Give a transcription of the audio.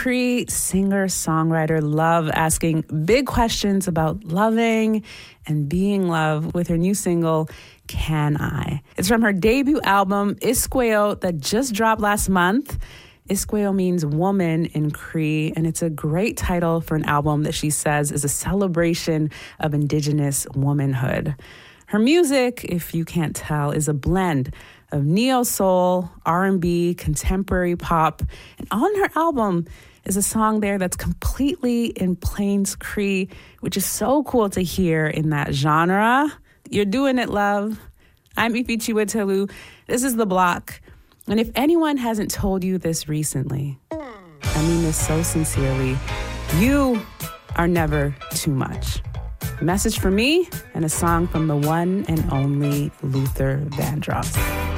Cree, singer-songwriter, love asking big questions about loving and being loved with her new single, Can I? It's from her debut album, Iskweo, that just dropped last month. Iskweo means woman in Cree, and it's a great title for an album that she says is a celebration of Indigenous womanhood. Her music, if you can't tell, is a blend of neo-soul, R&B, contemporary pop, and on her album is a song there that's completely in Plains Cree, which is so cool to hear in that genre. You're doing it, love. I'm Ifi Chiwetelu. This is The Block. And if anyone hasn't told you this recently, I mean this so sincerely, you are never too much. A message from me and a song from the one and only Luther Vandross.